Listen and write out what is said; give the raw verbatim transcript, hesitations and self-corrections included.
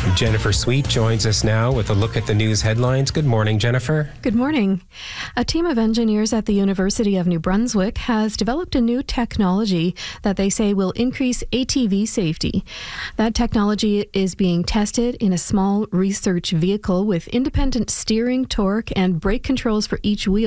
Jennifer Sweet joins us now with a look at the news headlines. Good morning, Jennifer. Good morning. A team of engineers at the University of New Brunswick has developed a new technology that they say will increase A T V safety. That technology is being tested in a small research vehicle with independent steering, torque, and brake controls for each wheel.